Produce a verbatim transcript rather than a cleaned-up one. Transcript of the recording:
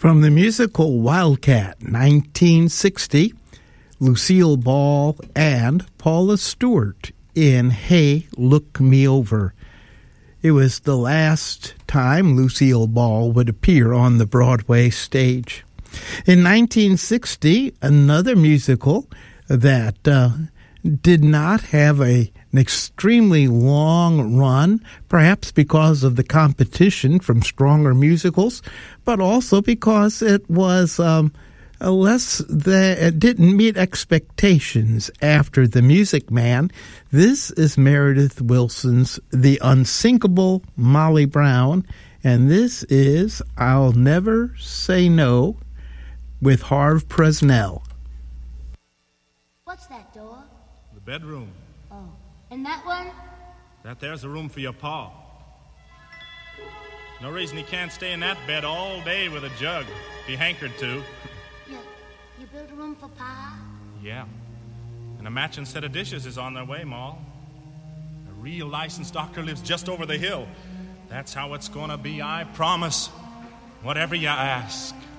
From the musical Wildcat, nineteen sixty, Lucille Ball and Paula Stewart in Hey, Look Me Over. It was the last time Lucille Ball would appear on the Broadway stage. In nineteen sixty, another musical that uh, did not have a, an extremely long run, perhaps because of the competition from stronger musicals, but also because it was um, less that it didn't meet expectations after The Music Man. This is Meredith Willson's The Unsinkable Molly Brown, and this is I'll Never Say No with Harve Presnell. What's that door? The bedroom. Oh, and that one? That there's a room for your pa. No reason he can't stay in that bed all day with a jug, if he hankered to. You, you built a room for Pa? Yeah. And a matching set of dishes is on their way, Ma. A real licensed doctor lives just over the hill. That's how it's gonna be, I promise. Whatever you ask.